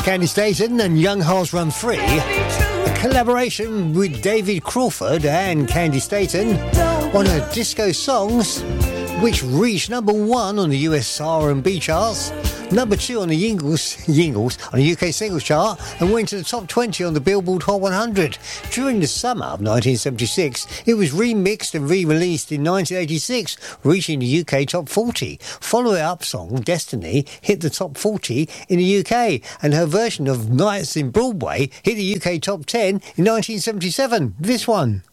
Candy Staton and Young Hearts Run Free, a collaboration with David Crawford and Candy Staton on her disco songs, which reached number 1 on the US R&B charts, number 2 on the Yingles on the UK singles chart, and went to the top 20 on the Billboard Hot 100. During the summer of 1976, it was remixed and re-released in 1986, reaching the UK top 40. Follow-up song Destiny hit the top 40 in the UK, and her version of Nights in Broadway hit the UK top 10 in 1977. This one.